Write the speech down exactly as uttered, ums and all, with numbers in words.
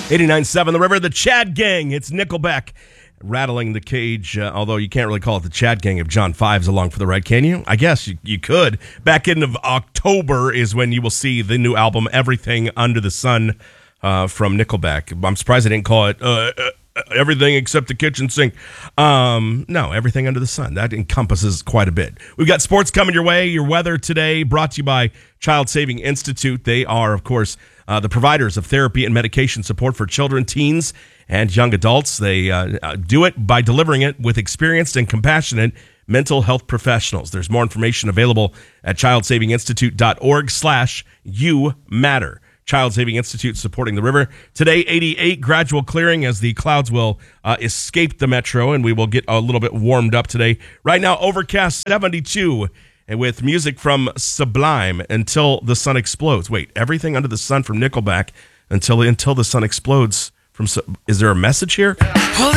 eighty-nine point seven The River, the Chad Gang. It's Nickelback rattling the cage, uh, although you can't really call it the Chad Gang if John Five's along for the ride, can you? I guess you, you could. Back end of October is when you will see the new album, Everything Under the Sun, uh, from Nickelback. I'm surprised I didn't call it uh, uh, Everything Except the Kitchen Sink. Um, no, Everything Under the Sun. That encompasses quite a bit. We've got sports coming your way. Your weather today brought to you by Child Saving Institute. They are, of course, uh, the providers of therapy and medication support for children, teens, and young adults. They uh, do it by delivering it with experienced and compassionate mental health professionals. There's more information available at childsavinginstitute.org slash you matter. Child Saving Institute supporting the river. Today, eighty-eight, gradual clearing as the clouds will uh, escape the metro, and we will get a little bit warmed up today. Right now, overcast seventy-two, and with music from Sublime, Until the Sun Explodes. Wait, Everything Under the Sun from Nickelback, until until the sun explodes. From, is there a message here?